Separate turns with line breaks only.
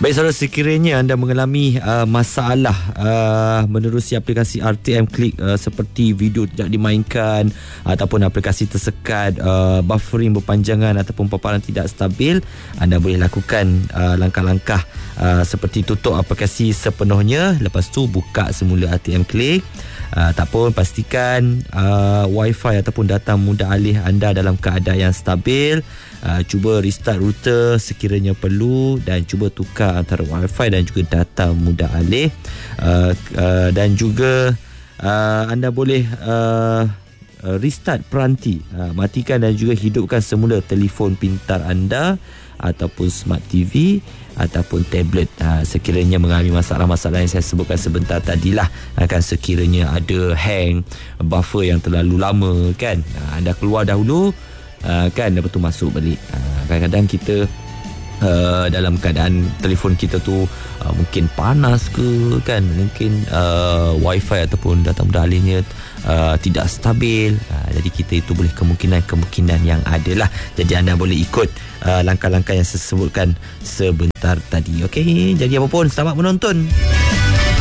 Baik saudara, sekiranya anda mengalami masalah menerusi aplikasi RTM Click seperti video tidak dimainkan ataupun aplikasi tersekat, buffering berpanjangan ataupun paparan tidak stabil, anda boleh lakukan langkah-langkah seperti tutup aplikasi sepenuhnya, lepas tu buka semula RTM Click. Tak pun, pastikan wifi ataupun data mudah alih anda dalam keadaan yang stabil. Cuba restart router sekiranya perlu dan cuba tukar antara wifi dan juga data mudah alih. Dan juga anda boleh restart peranti, matikan dan juga hidupkan semula telefon pintar anda ataupun smart TV ataupun tablet. Sekiranya mengalami masalah-masalah yang saya sebutkan sebentar tadilah, akan sekiranya ada hang, buffer yang terlalu lama kan, anda keluar dahulu kan, lepas tu masuk balik. Kadang-kadang kita dalam keadaan telefon kita tu mungkin panas ke kan, mungkin wifi ataupun data mudah alihnya tidak stabil. Jadi kita itu boleh kemungkinan yang ada lah. Jadi anda boleh ikut langkah-langkah yang saya sebutkan sebentar tadi. Okey, jadi apa pun, selamat menonton.